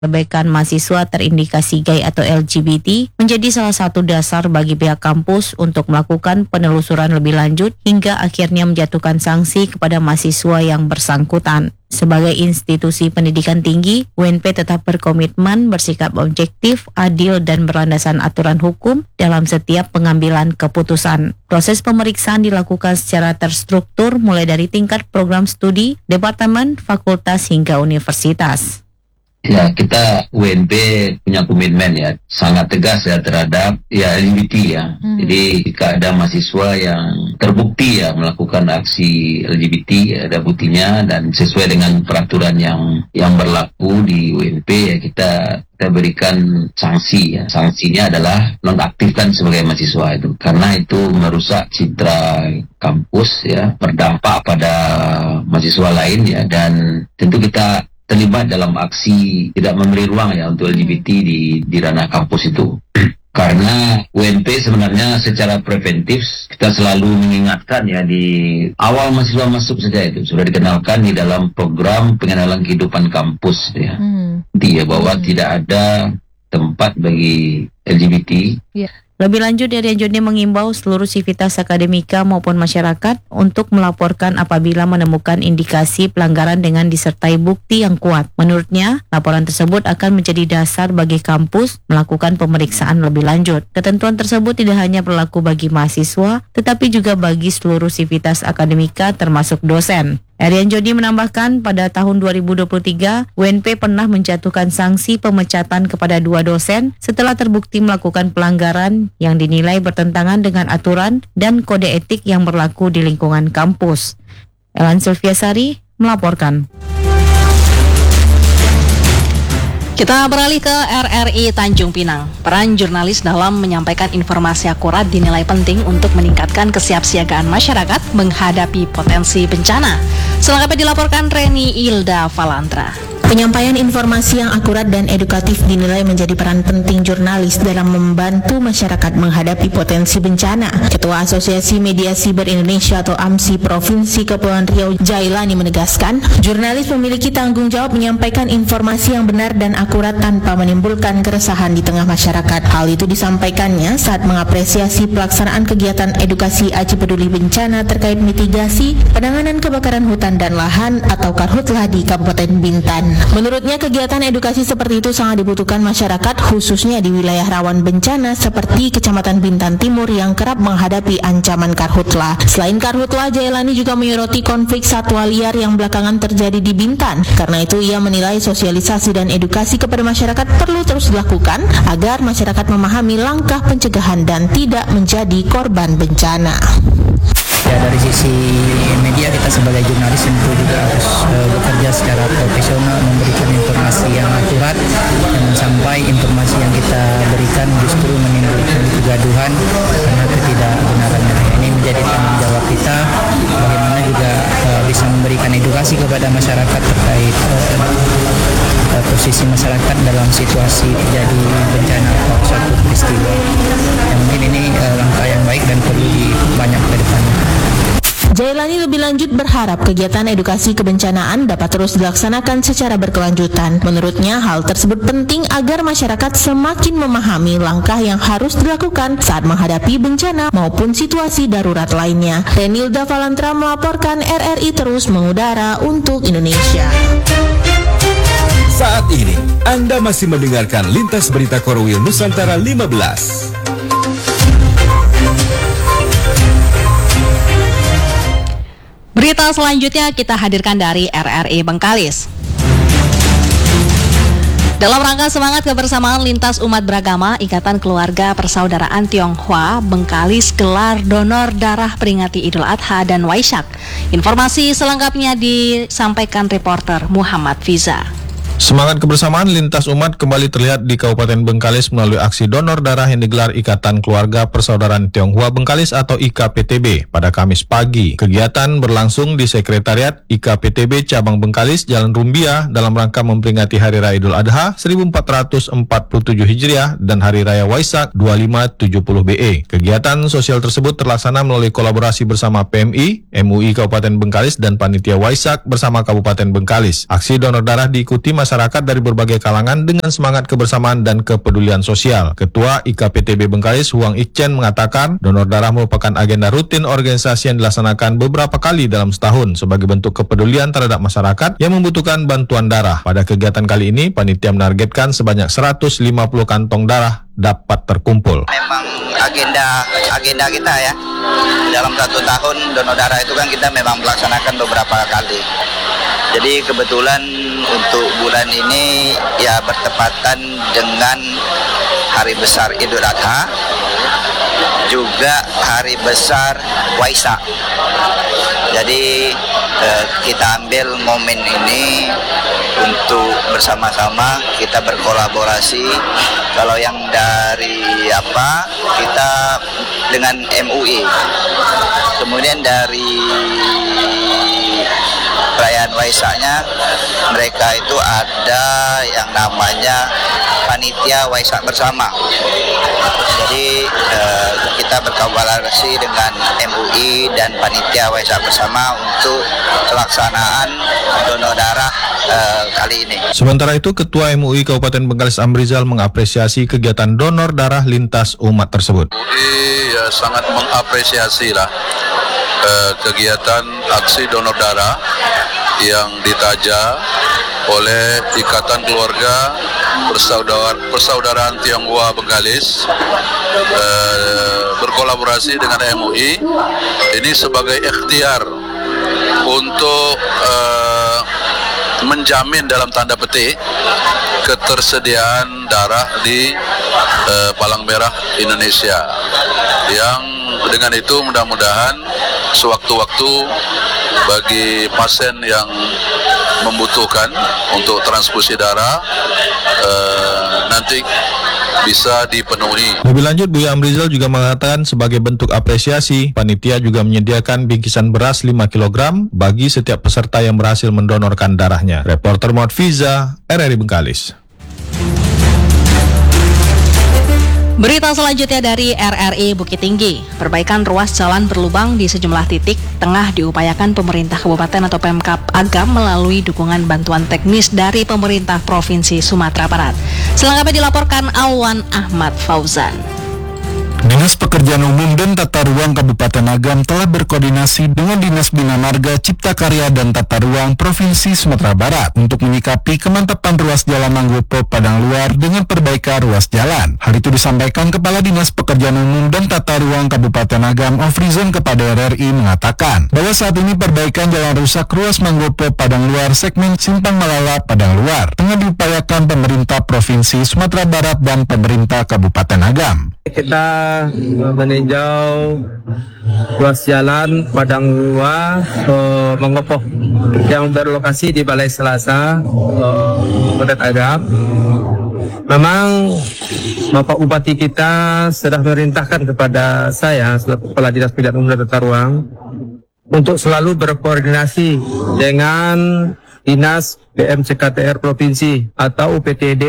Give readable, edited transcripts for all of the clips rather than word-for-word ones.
kebaikan mahasiswa terindikasi gay atau LGBT menjadi salah satu dasar bagi pihak kampus untuk melakukan penelusuran lebih lanjut hingga akhirnya menjatuhkan sanksi kepada mahasiswa yang bersangkutan. Sebagai institusi pendidikan tinggi, UNP tetap berkomitmen bersikap objektif, adil, dan berlandasan aturan hukum dalam setiap pengambilan keputusan. Proses pemeriksaan dilakukan secara terstruktur mulai dari tingkat program studi, departemen, fakultas, hingga universitas. Ya, kita UNP punya komitmen ya, sangat tegas ya terhadap LGBT ya. Jadi jika ada mahasiswa yang terbukti ya melakukan aksi LGBT, ada buktinya dan sesuai dengan peraturan yang berlaku di UNP ya, kita berikan sanksi ya. Sanksinya adalah nonaktifkan sebagai mahasiswa itu, karena itu merusak citra kampus ya, berdampak pada mahasiswa lain ya, dan tentu kita terlibat dalam aksi tidak memberi ruang ya untuk LGBT di ranah kampus itu. Karena UNP sebenarnya secara preventif kita selalu mengingatkan ya, di awal mahasiswa masuk saja itu sudah dikenalkan di dalam program pengenalan kehidupan kampus ya. Ya bahwa tidak ada tempat bagi LGBT. Lebih lanjut, Irian Joni mengimbau seluruh sivitas akademika maupun masyarakat untuk melaporkan apabila menemukan indikasi pelanggaran dengan disertai bukti yang kuat. Menurutnya, laporan tersebut akan menjadi dasar bagi kampus melakukan pemeriksaan lebih lanjut. Ketentuan tersebut tidak hanya berlaku bagi mahasiswa, tetapi juga bagi seluruh sivitas akademika termasuk dosen. Irian Joni menambahkan pada tahun 2023, UNP pernah menjatuhkan sanksi pemecatan kepada 2 dosen setelah terbukti melakukan pelanggaran yang dinilai bertentangan dengan aturan dan kode etik yang berlaku di lingkungan kampus. Elan Sylviasari melaporkan. Kita beralih ke RRI Tanjung Pinang. Peran jurnalis dalam menyampaikan informasi akurat dinilai penting untuk meningkatkan kesiapsiagaan masyarakat menghadapi potensi bencana. Selengkapnya dilaporkan Reni Ilda Valantra. Penyampaian informasi yang akurat dan edukatif dinilai menjadi peran penting jurnalis dalam membantu masyarakat menghadapi potensi bencana. Ketua Asosiasi Media Siber Indonesia atau AMSI Provinsi Kepulauan Riau, Jailani, menegaskan, jurnalis memiliki tanggung jawab menyampaikan informasi yang benar dan akurat tanpa menimbulkan keresahan di tengah masyarakat. Hal itu disampaikannya saat mengapresiasi pelaksanaan kegiatan edukasi Aji Peduli Bencana terkait mitigasi penanganan kebakaran hutan dan lahan atau Karhutlah di Kabupaten Bintan. Menurutnya, kegiatan edukasi seperti itu sangat dibutuhkan masyarakat, khususnya di wilayah rawan bencana seperti Kecamatan Bintan Timur yang kerap menghadapi ancaman karhutlah. Selain karhutlah, Jailani juga menyoroti konflik satwa liar yang belakangan terjadi di Bintan. Karena itu, ia menilai sosialisasi dan edukasi kepada masyarakat perlu terus dilakukan agar masyarakat memahami langkah pencegahan dan tidak menjadi korban bencana. Ya, dari sisi media kita sebagai jurnalis tentu juga harus bekerja secara profesional, memberikan informasi yang akurat, jangan sampai informasi yang kita berikan justru menimbulkan kegaduhan karena ketidakbenaran. Ini menjadi tanggung jawab kita, bagaimana juga bisa memberikan edukasi kepada masyarakat terkait posisi masyarakat dalam situasi terjadi bencana atau suatu peristiwa. Yang mungkin ini langkah yang baik dan perlu dibanyak ke depannya. Jailani lebih lanjut berharap kegiatan edukasi kebencanaan dapat terus dilaksanakan secara berkelanjutan. Menurutnya, hal tersebut penting agar masyarakat semakin memahami langkah yang harus dilakukan saat menghadapi bencana maupun situasi darurat lainnya. Renilda Valantra melaporkan, RRI terus mengudara untuk Indonesia. Saat ini, Anda masih mendengarkan Lintas Berita Korwil Nusantara 15. Berita selanjutnya kita hadirkan dari RRI Bengkalis. Dalam rangka semangat kebersamaan lintas umat beragama, Ikatan Keluarga Persaudaraan Tionghoa Bengkalis gelar donor darah peringati Idul Adha dan Waisak. Informasi selengkapnya disampaikan reporter Muhammad Fiza. Semangat kebersamaan lintas umat kembali terlihat di Kabupaten Bengkalis melalui aksi donor darah yang digelar Ikatan Keluarga Persaudaraan Tionghoa Bengkalis atau IKPTB pada Kamis pagi. Kegiatan berlangsung di Sekretariat IKPTB Cabang Bengkalis, Jalan Rumbia dalam rangka memperingati Hari Raya Idul Adha 1447 Hijriah dan Hari Raya Waisak 2570 BE. Kegiatan sosial tersebut terlaksana melalui kolaborasi bersama PMI, MUI Kabupaten Bengkalis dan Panitia Waisak bersama Kabupaten Bengkalis. Aksi donor darah diikuti masyarakat masyarakat dari berbagai kalangan dengan semangat kebersamaan dan kepedulian sosial. Ketua IKPTB Bengkalis, Huang Ikchen, mengatakan donor darah merupakan agenda rutin organisasi yang dilaksanakan beberapa kali dalam setahun sebagai bentuk kepedulian terhadap masyarakat yang membutuhkan bantuan darah. Pada kegiatan kali ini, panitia menargetkan sebanyak 150 kantong darah dapat terkumpul. Memang agenda kita ya, dalam 1 tahun donor darah itu kan kita memang melaksanakan beberapa kali. Jadi kebetulan untuk bulan ini ya bertepatan dengan hari besar Idul Adha, juga hari besar Waisak. Jadi kita ambil momen ini untuk bersama-sama kita berkolaborasi. Kalau yang dari kita dengan MUI, kemudian dari perayaan Waisaknya mereka itu ada yang namanya panitia Waisak bersama. Jadi kita berkolaborasi dengan MUI dan panitia Waisak bersama untuk pelaksanaan donor darah kali ini. Sementara itu, Ketua MUI Kabupaten Bengkalis Amrizal mengapresiasi kegiatan donor darah lintas umat tersebut. MUI ya sangat mengapresiasi lah kegiatan aksi donor darah yang ditaja oleh Ikatan Keluarga Persaudaraan Tionghoa Bengkalis berkolaborasi dengan MUI ini sebagai ikhtiar untuk menjamin dalam tanda petik ketersediaan darah di Palang Merah Indonesia, yang dengan itu mudah-mudahan sewaktu-waktu bagi pasien yang membutuhkan untuk transfusi darah nanti bisa dipenuhi. Lebih lanjut, Buya Amrizal juga mengatakan sebagai bentuk apresiasi, panitia juga menyediakan bingkisan beras 5 kg bagi setiap peserta yang berhasil mendonorkan darahnya. Reporter Muhammad Fiza, RRI Bengkalis. Berita selanjutnya dari RRI Bukit Tinggi. Perbaikan ruas jalan berlubang di sejumlah titik tengah diupayakan pemerintah kabupaten atau Pemkab Agam melalui dukungan bantuan teknis dari pemerintah Provinsi Sumatera Barat. Selengkapnya dilaporkan Alwan Ahmad Fauzan. Dinas Pekerjaan Umum dan Tata Ruang Kabupaten Agam telah berkoordinasi dengan Dinas Bina Marga, Cipta Karya dan Tata Ruang Provinsi Sumatera Barat untuk menyikapi kemantapan ruas jalan Manggopo Padang Luar dengan perbaikan ruas jalan. Hal itu disampaikan Kepala Dinas Pekerjaan Umum dan Tata Ruang Kabupaten Agam, Ofrizon, kepada RRI, mengatakan bahwa saat ini perbaikan jalan rusak ruas Manggopo Padang Luar segmen Simpang Malala Padang Luar tengah diupayakan pemerintah Provinsi Sumatera Barat dan pemerintah Kabupaten Agam. Kita meninjau ruas jalan Padang Luar Manggopo yang berlokasi di Balai Selasa, Kabupaten Agam. Memang Bapak Bupati kita sudah memerintahkan kepada saya selaku Kepala Dinas Pekerjaan Umum dan Tata Ruang untuk selalu berkoordinasi dengan Dinas PMCKTR Provinsi atau UPTD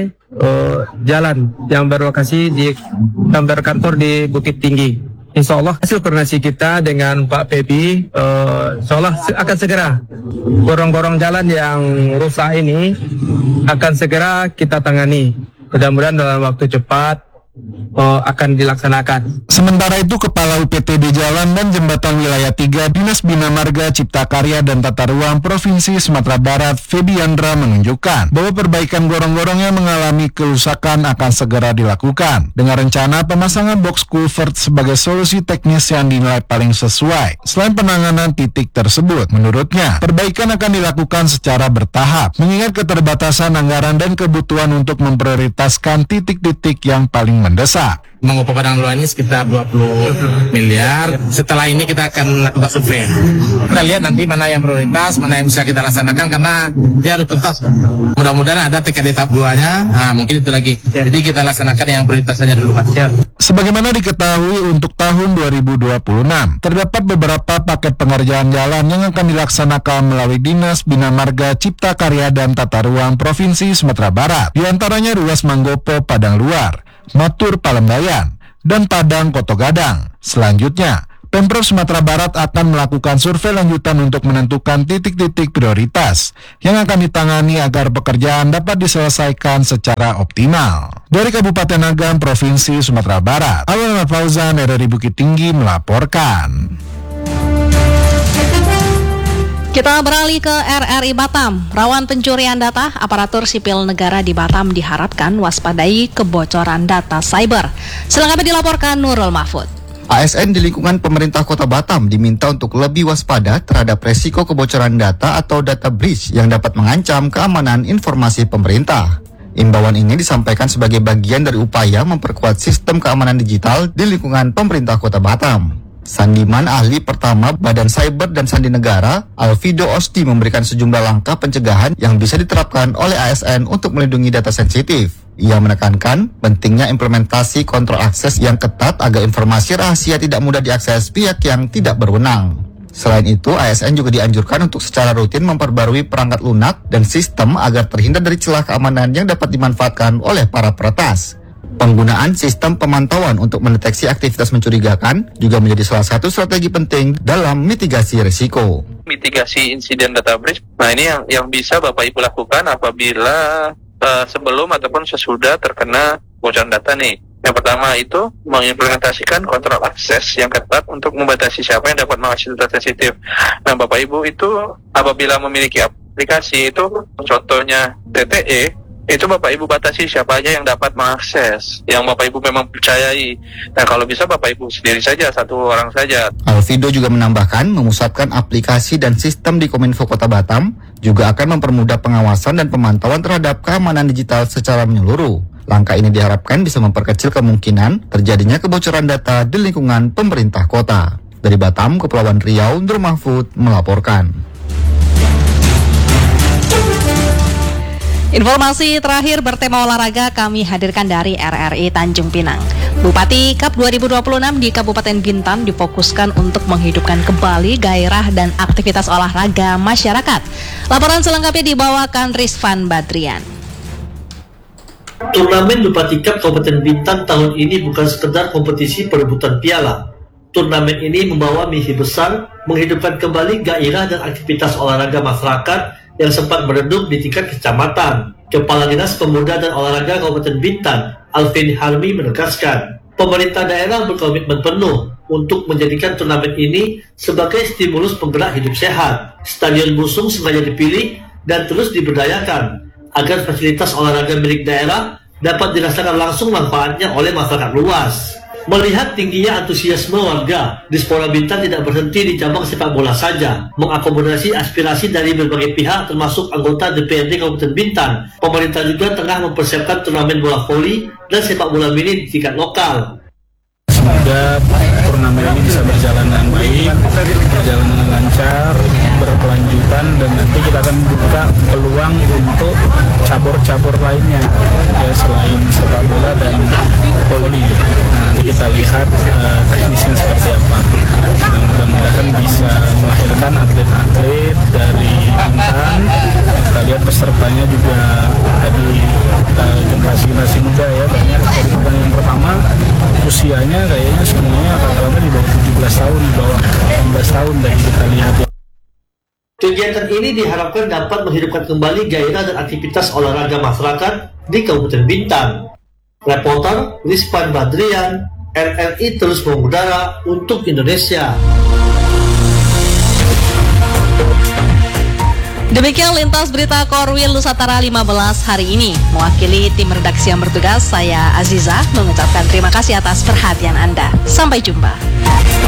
jalan yang berlokasi di kantor di Bukit Tinggi. Insya Allah hasil koordinasi kita dengan Pak Pebi, insya Allah akan segera gorong-gorong jalan yang rusak ini akan segera kita tangani. Mudah-mudahan dalam waktu cepat akan dilaksanakan. Sementara itu, Kepala UPTD Jalan dan Jembatan Wilayah 3 Dinas Bina Marga, Cipta Karya dan Tata Ruang Provinsi Sumatera Barat, Febiandra, menunjukkan bahwa perbaikan gorong-gorong yang mengalami kerusakan akan segera dilakukan dengan rencana pemasangan box culvert sebagai solusi teknis yang dinilai paling sesuai. Selain penanganan titik tersebut, menurutnya perbaikan akan dilakukan secara bertahap mengingat keterbatasan anggaran dan kebutuhan untuk memprioritaskan titik-titik yang paling mendesak. Manggopo Padang Luar ini sekitar 20 miliar. Setelah ini kita akan lakukan survei. Kita lihat nanti mana yang prioritas, mana yang bisa kita laksanakan karena dia harus tuntas. Mudah-mudahan ada TKD tahap 2-nya. Mungkin itu lagi. Jadi kita laksanakan yang prioritas saja dulu, Mas. Sebagaimana diketahui, untuk tahun 2026 terdapat beberapa paket pengerjaan jalan yang akan dilaksanakan melalui Dinas Bina Marga, Cipta Karya dan Tata Ruang Provinsi Sumatera Barat. Di antaranya ruas Manggopo Padang Luar, Matur Palembayan, dan Padang Koto Gadang. Selanjutnya, Pemprov Sumatera Barat akan melakukan survei lanjutan untuk menentukan titik-titik prioritas yang akan ditangani agar pekerjaan dapat diselesaikan secara optimal. Dari Kabupaten Agam, Provinsi Sumatera Barat, Awal Fauzan, RRI Bukit Tinggi melaporkan. Kita beralih ke RRI Batam. Rawan pencurian data, aparatur sipil negara di Batam diharapkan waspadai kebocoran data cyber. Selengkapnya dilaporkan Nurul Mahfud. ASN di lingkungan pemerintah Kota Batam diminta untuk lebih waspada terhadap resiko kebocoran data atau data breach yang dapat mengancam keamanan informasi pemerintah. Imbauan ini disampaikan sebagai bagian dari upaya memperkuat sistem keamanan digital di lingkungan pemerintah Kota Batam. Sandiman ahli pertama Badan Cyber dan Sandi Negara, Alvido Osti, memberikan sejumlah langkah pencegahan yang bisa diterapkan oleh ASN untuk melindungi data sensitif. Ia menekankan pentingnya implementasi kontrol akses yang ketat agar informasi rahasia tidak mudah diakses pihak yang tidak berwenang. Selain itu, ASN juga dianjurkan untuk secara rutin memperbarui perangkat lunak dan sistem agar terhindar dari celah keamanan yang dapat dimanfaatkan oleh para peretas. Penggunaan sistem pemantauan untuk mendeteksi aktivitas mencurigakan juga menjadi salah satu strategi penting dalam mitigasi risiko. Mitigasi insiden data breach, nah ini yang bisa Bapak Ibu lakukan apabila sebelum ataupun sesudah terkena bocoran data nih. Yang pertama itu mengimplementasikan kontrol akses yang ketat untuk membatasi siapa yang dapat mengakses data sensitif. Nah Bapak Ibu itu apabila memiliki aplikasi itu, contohnya TTE, itu Bapak Ibu batasi siapa aja yang dapat mengakses, yang Bapak Ibu memang percayai. Nah kalau bisa Bapak Ibu sendiri saja, satu orang saja. Alvido juga menambahkan memusatkan aplikasi dan sistem di Kominfo Kota Batam juga akan mempermudah pengawasan dan pemantauan terhadap keamanan digital secara menyeluruh. Langkah ini diharapkan bisa memperkecil kemungkinan terjadinya kebocoran data di lingkungan pemerintah kota. Dari Batam, Kepulauan Riau, Nur Mahfud melaporkan. Informasi terakhir bertema olahraga kami hadirkan dari RRI Tanjung Pinang. Bupati Cup 2026 di Kabupaten Bintan difokuskan untuk menghidupkan kembali gairah dan aktivitas olahraga masyarakat. Laporan selengkapnya dibawakan Rizvan Badrian. Turnamen Bupati Cup Kabupaten Bintan tahun ini bukan sekedar kompetisi perebutan piala. Turnamen ini membawa misi besar menghidupkan kembali gairah dan aktivitas olahraga masyarakat yang sempat meredup di tingkat kecamatan. Kepala Dinas Pemuda dan Olahraga Kabupaten Bintan, Alvin Harmi, menegaskan, pemerintah daerah berkomitmen penuh untuk menjadikan turnamen ini sebagai stimulus penggerak hidup sehat. Stadion Busung sengaja dipilih dan terus diberdayakan agar fasilitas olahraga milik daerah dapat dirasakan langsung manfaatnya oleh masyarakat luas. Melihat tingginya antusiasme warga, Dispora Bintan tidak berhenti di cabang sepak bola saja. Mengakomodasi aspirasi dari berbagai pihak termasuk anggota DPRD Kabupaten Bintan, pemerintah juga tengah mempersiapkan turnamen bola voli dan sepak bola mini di tingkat lokal. Semoga turnamen ini bisa berjalan dengan baik, berjalan dengan lancar, berkelanjutan, dan nanti kita akan buka peluang untuk cabur-cabur lainnya, ya, selain sepak bola dan voli. Nanti kita lihat teknisnya seperti apa. Mudah-mudahan bisa melahirkan atlet-atlet dari Bintan. Kita lihat pesertanya juga tadi generasi muda ya, banyak. Dari pertandingan pertama usianya kayaknya semuanya rata-rata di bawah 17 tahun, di bawah 18 tahun dari kita lihat. Kegiatan ini diharapkan dapat menghidupkan kembali gairah dan aktivitas olahraga masyarakat di Kabupaten Bintan. Reporter Rizvan Badrian, RRI terus mengudara untuk Indonesia. Demikian lintas berita Korwil Nusantara 15 hari ini. Mewakili tim redaksi yang bertugas, saya Aziza mengucapkan terima kasih atas perhatian Anda. Sampai jumpa.